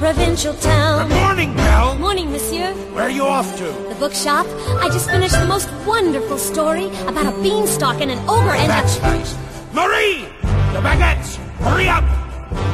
Provincial town. Good morning, Belle. Morning, monsieur. Where are you off to? The bookshop. I just finished the most wonderful story about a beanstalk and an ogre and That's nice.